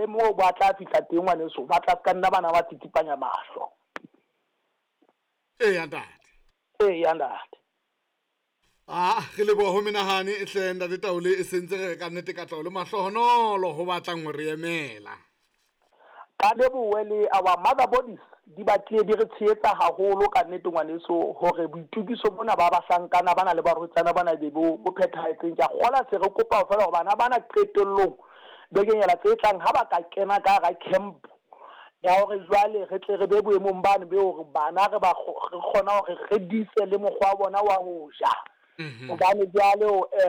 le mo ba tla fitla teng ngwane so ba tla ka nna bana ba tsitipanya mahlo ya ntate ya ntate re le bo ho menahane e hlenda le taole e sentse re ka nnete ka taole mahlohonolo ho batlang ho re emela ka leboe le our mother bodies di batlile di re tsheetsa haholo ka nnete ngwaneso hore boitukiso bona ba bahlankana bana le barutsana bana be bo phethahetseng ka gola se re kopa fela hore bana bana qetellong bekenyela tse tlang ha ba ka kena ka ga camp ya hore jwale re tle re be boemong bane be hore bana re kgona hore re dise le mokgwa wa bona wa ho ja hobane jwale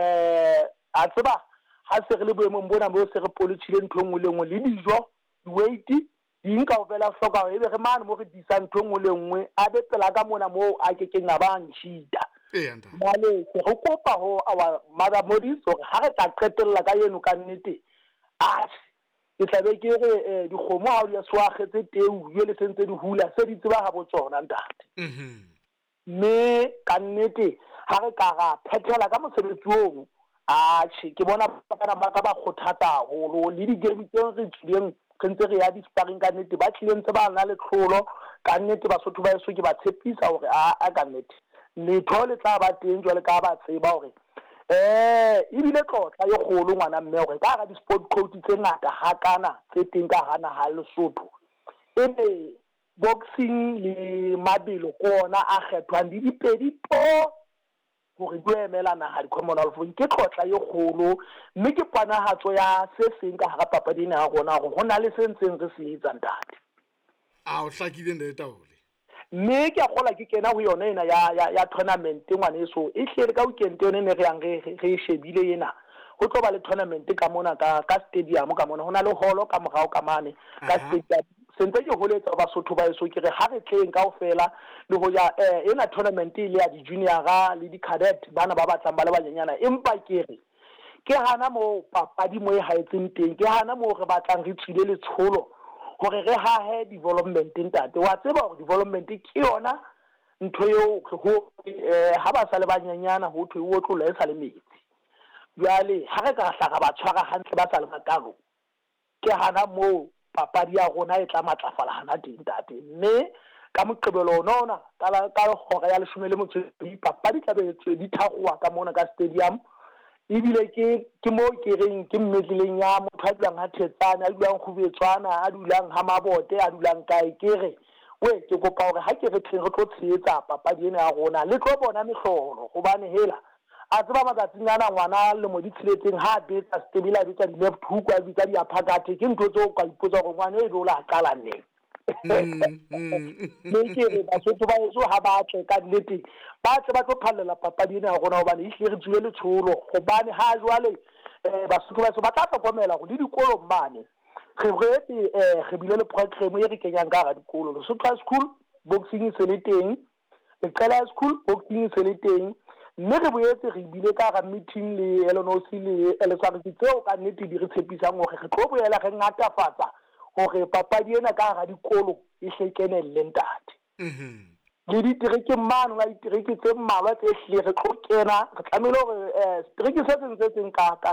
a tseba ha se re le boemong bona bo se re politshile ntho nngwe le nngwe le dijo weight ding ka ofela hloka ebe re mane mo re disa ntho nngwe le nngwe a be pela ka mona mo a ke na ba ntshita bale se re kopa ho our mother bodies hore ha re tla qetella ka yeno ka nnete ke tla be ke re dikgomo ha di swagetse teu ye le sentse di hula se di tseba ha bo tsona ntate mme ka nnete ha re ka ga phethela ka mosebetsi o ke bona bana ba ka ba kgothatsa haholo le di game tse re tsileng re ntse re ya di sparring ka nnete ba tlileng tse ba na le tlholo ka nnete Basotho ba eso ke ba tshepisa hore a ka nnete letho le tla ba teng jwale ka ba tseba hore ebile tlotla e kgolo ngwana mme hore ka ga di sport coach tse ngata ha kana tse teng ka hana ha Lesotho ebe boxing le mabelo kona a kgethwang di dipedi hore di emelana ha di-Commonwealth ke tlotla e kgolo mme ke panahatso ya se seng ka hara papadi ena ya rona hore ho na le se ntseng re se etsa ntate o hlakile ntate taole mme ke a gola ke kena ho yona ena ya tournament ngwaneso e hlele ka weekend yone ne re yang re shebile ena ho tlo ba le tournament ka mona ka stadium ka mona hona le holo ka morao ka mane ka stadium sentse ke holetsa Basotho ba eso ke re ha re tleng kaofela le ho ya ena tournament ile ya di junior le di cadet bana ba batlang ba le banyenyana empa ke re ke hana mo papadi mo e haetseng teng ke hana mo re batlang re tswile le tsholo hore re hahe development ntate wa tseba hore development ke yona ntho eo ho ha ba sa le banyenyana ho thwe o tlola e sa le metsi jwale ha re ka hlaka ba tshwara hantle ba sa le makaro ke hana mo papadi ya rona e tla matlafala hana teng ntate mme ka moqebelo ona ka hora ya 11 papadi tla be di thakgoa ka mona ka stadium ebile ke mo ke reng ke mmetleleng ya motho a dulang ha Thetsana a dulang Khubetswana a dulang ha Mabote a dulang kae ke re ke kopa hore ha ke re re tlo tsheetsa papadi ena ya rona le tlo bona mehlolo hobane hela a tseba matsatsing ana ngwana le mo di tshiletseng ha betsa stebila betsa di left hook a bitsa di aphakate ke ntho tseo ka ipotsa hore ngwana e do la qala nne ke re Basotho ba eso ha ba tle ka nnete ba tle ba tlo phallela papadi ena ya rona hobane e hle re tswele letsholo hobane ha jwale Basotho ba eso ba tla hlokomela go le dikolo mane re bile le program e re kenyang ka ga dikolo Lesotho High School boxing se le teng Lecala High School boxing se le teng mme re boetse re bile ka ga meeting le LNOC le LSRC tseo ka nnete di re tshepisang hore re tlo boela re ngatafatsa hore papadi ena ka ga dikolo e hlekenelle ntate le ditereke mano la ditereke tse mmalwa tse hle re tlo kena re tlamehile hore tereke se tseng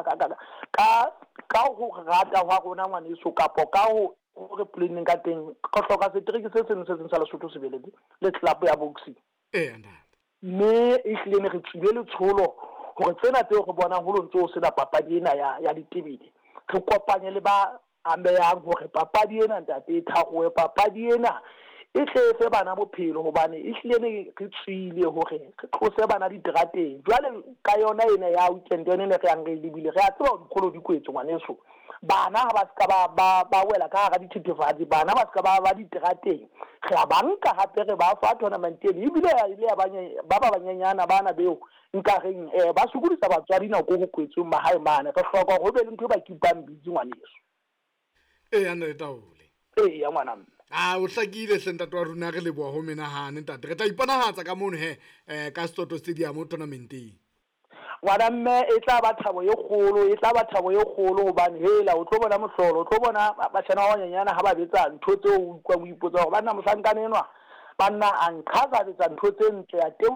ka ho rata wa rona ngwaneso kapo ka ho re planning ka teng go hloka se tereke se seng sa Lesotho se beledi le club ya boxing mme e hlile ne re tswile letsholo hore tsena tseo re bona ho lontso se da papadi ena ya ditebele re kopanye le ba amehang hore papadi ena ntate e thakgoe papadi ena e tle fe bana bophelo hobane e hlile ne re tswile hore re tlose bana diterateng jwale ka yona ena ya weekend yone ne re yang re lebile re a tseba dikolo di kwetse ngwaneso bana ha ba ska ba wela ka ga dithethefatsi bana ba ska ba diterateng re a banka hape re ba fa tournament ebile ile ya ba banyenyana bana beo nka reng ba sokodisa batswadi na go kwetseng mahae mane re hloka go be le ntho ba kipang bitsi ngwaneso ya nne taole ya ngwana o hlakile sentate wa rona re leboa ho menahane ntate re tla ipanahatsa ka mono ka Soto Stadium tournamenteng ngwana mme e tla ba thabo e kgolo hobane hela o tlo bona mohlolo o tlo bona bashana ba banyenyana ha ba betsa ntho tseo o ipotsa hore ba nna mohlankane enwa banna a nkgaza betsa ntho tse ntle ya